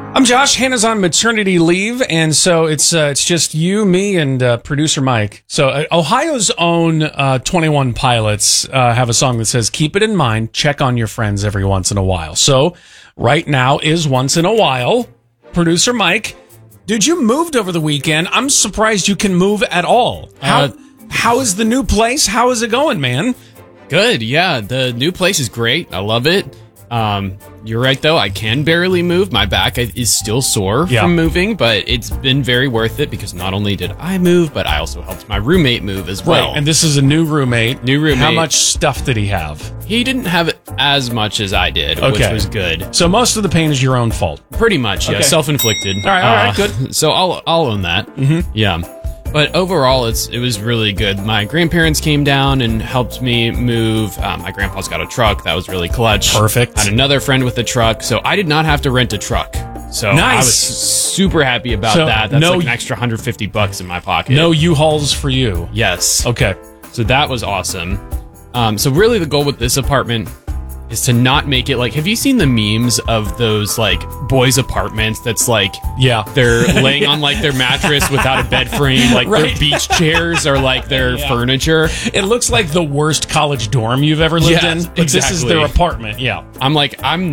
I'm Josh. Hannah's on maternity leave, and so it's just you, me, and producer Mike. So Ohio's own 21 Pilots have a song that says, "Keep it in mind, check on your friends every once in a while." So right now is once in a while. Producer Mike, dude, you moved over the weekend. I'm surprised you can move at all. How is the new place? How is it going, man? Good, yeah. The new place is great. I love it. You're right, though. I can barely move. My back is still sore from moving, but it's been very worth it because not only did I move, but I also helped my roommate move as well. Right, and this is a new roommate. New roommate. How much stuff did he have? He didn't have as much as I did, which was good. So most of the pain is your own fault. Pretty much, yeah. Okay. Self-inflicted. All right, good. So I'll own that. Mm-hmm. Yeah. But overall, it was really good. My grandparents came down and helped me move. My grandpa's got a truck. That was really clutch. Perfect. Had another friend with a truck, so I did not have to rent a truck. So nice. I was super happy about that. That's like an extra $150 in my pocket. No U-Hauls for you. Yes. Okay. So that was awesome. So really the goal with this apartment is to not make it like, have you seen the memes of those like boys' apartments that's like, they're laying on like their mattress without a bed frame, like their beach chairs are like their furniture. It looks like the worst college dorm you've ever lived in. But exactly. This is their apartment. Yeah. I'm